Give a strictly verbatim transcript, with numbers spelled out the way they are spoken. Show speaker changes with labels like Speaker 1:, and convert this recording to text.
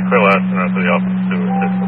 Speaker 1: clear last and rest of the office to